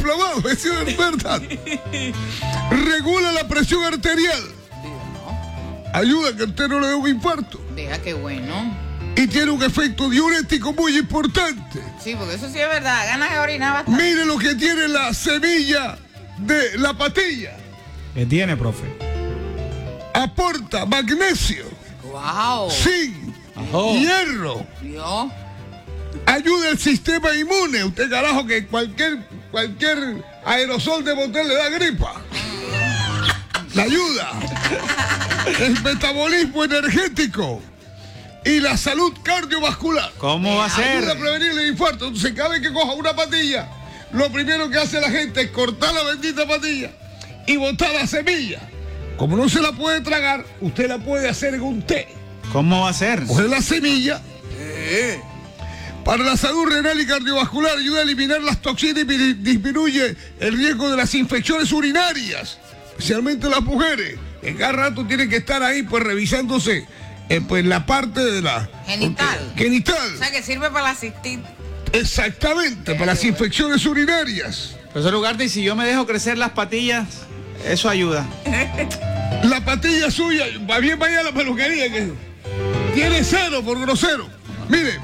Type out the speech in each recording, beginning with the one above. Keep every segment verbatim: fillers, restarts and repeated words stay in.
inflamado, eso es verdad. Regula la presión arterial. Ayuda a que usted no le dé un infarto. Deja, qué bueno. Y tiene un efecto diurético muy importante. Sí, porque eso sí es verdad. Ganas de orinar bastante. Mire lo que tiene la semilla de la patilla. ¿Qué tiene, profe? Aporta magnesio, Wow. zinc, Oh. hierro. Dios. Ayuda al sistema inmune. Usted, carajo, que cualquier, cualquier aerosol de motel le da gripa. La ayuda. El metabolismo energético. Y la salud cardiovascular. ¿Cómo va a ser? Ayuda a prevenir el infarto. Entonces, cada vez que coja una patilla, lo primero que hace la gente es cortar la bendita patilla y botar la semilla. Como no se la puede tragar, usted la puede hacer en un té. ¿Cómo va a ser? Coge la semilla. Eh. Para la salud renal y cardiovascular, ayuda a eliminar las toxinas y disminuye el riesgo de las infecciones urinarias, especialmente las mujeres, que cada rato tienen que estar ahí pues revisándose eh, pues la parte de la Genital. porque, genital. O sea, que sirve para la cistitis. Exactamente, para las infecciones urinarias. Profesor Ugarte, y si yo me dejo crecer las patillas, eso ayuda. La patilla suya, va bien vaya a la peluquería, que tiene cero por grosero. Mire,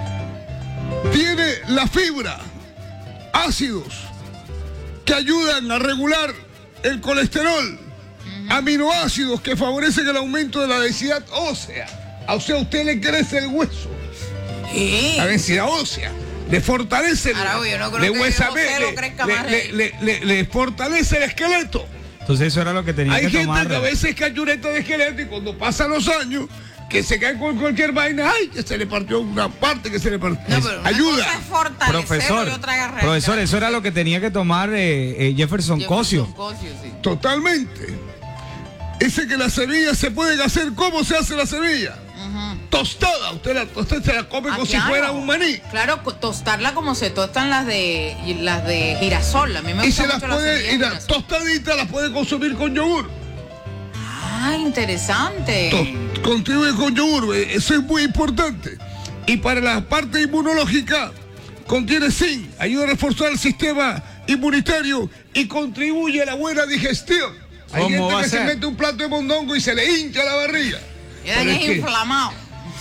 tiene la fibra, ácidos que ayudan a regular el colesterol, aminoácidos que favorecen el aumento de la densidad ósea. O sea, a usted le crece el hueso, Sí. la densidad ósea. Le fortalece, Ahora, yo no creo le, que huesa- José le- lo crezca le- más le- ahí. le- le- le fortalece el esqueleto. Entonces eso era lo que tenía Hay que gente tomar. que a veces cachureta de esqueleto y cuando pasan los años, que se cae con cualquier vaina, ay, que se le partió una parte, que se le partió. No, pero una Ayuda. cosa es fortalecerlo Profesor, y otra agarrar. profesor, eso era lo que tenía que tomar eh, eh, Jefferson Jefferson Cosio. Cosio, sí. Totalmente. Dice que las semillas se pueden hacer. ¿Cómo se hace la semilla? Tostada. Usted, la, usted se la come Ah, como claro. si fuera un maní. Claro, co- tostarla como se tostan las de las de girasol. A mí me Y gusta se las mucho la puede, semilla y de la girasol. tostadita las puede consumir con yogur. Ah, interesante. To- Contribuye con yogur, eh, eso es muy importante. Y para la parte inmunológica, contiene zinc, ayuda a reforzar el sistema inmunitario y contribuye a la buena digestión. Hay ¿Cómo gente va a que se ser? mete un plato de mondongo y se le hincha la barriga. Mira Pero que es es que- inflamado.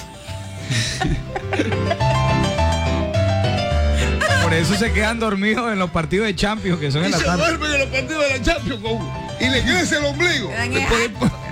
Por eso se quedan dormidos en los partidos de Champions, que son Y en la se tarde. duermen en los partidos de la Champions con- y le crece el ombligo. Quedan Después-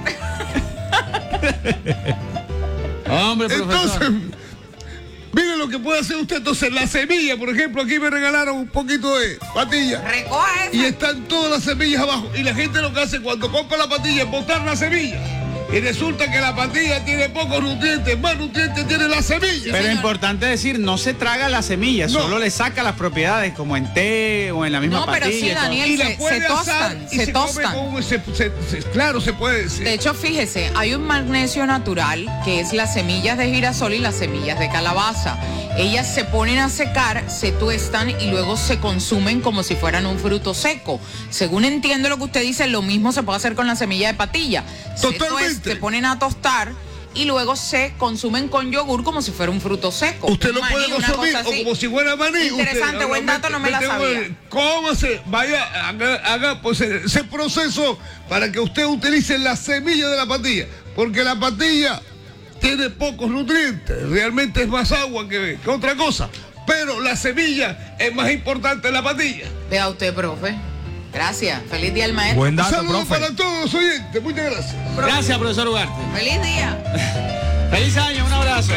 Hombre, Entonces, mire lo que puede hacer usted. Entonces, la semilla, por ejemplo, aquí me regalaron un poquito de patilla. Recoja eso. Y están todas las semillas abajo. Y la gente lo que hace cuando compra la patilla es botar la semilla. Y resulta que la patilla tiene pocos nutrientes, más nutrientes tiene la semilla. Pero es importante decir, no se traga la semilla, No. solo le saca las propiedades, como en té o en la misma No, pero patilla. sí, y todo. Daniel. Y la se- puede se asar tostan, y se se come tostan. con- se- se- se- claro, se puede decir. De hecho, fíjese, hay un magnesio natural que es las semillas de girasol y las semillas de calabaza. Ellas se ponen a secar, se tuestan y luego se consumen como si fueran un fruto seco. Según entiendo lo que usted dice, lo mismo se puede hacer con la semilla de patilla. Se, Totalmente. tuest- se ponen a tostar y luego se consumen con yogur como si fuera un fruto seco. Usted Un lo puede maní, una consumir cosa o así. como si fuera maní. Interesante, Usted, buen dato, no me la mete- sabía. Cómase, vaya, haga, haga, pues, ese proceso para que usted utilice la semilla de la patilla. Porque la patilla tiene pocos nutrientes, realmente es más agua que, que otra cosa. Pero la semilla es más importante en la patilla. Vea usted, profe. Gracias. Feliz día al maestro. Buen dato, Saludos profe. para todos los oyentes, muchas gracias. Gracias, profesor Ugarte. Feliz día. Feliz año, un abrazo.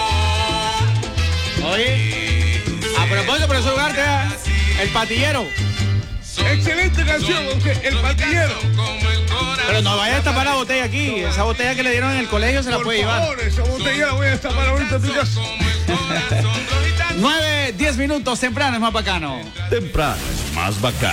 Oye, a propósito, profesor Ugarte, el patillero. Excelente canción, usted, El Patillero. Pero no vaya a destapar la botella aquí. Esa botella que le dieron en el colegio se la Por puede llevar. favor, esa botella la voy a destapar ahorita en tu casa. nueve, diez minutos temprano es más bacano. Temprano es más bacano.